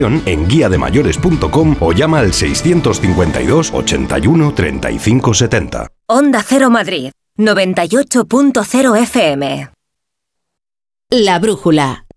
en guiademayores.com o llama al 652 81 35 70. Onda Cero Madrid, 98.0 FM. La Brújula,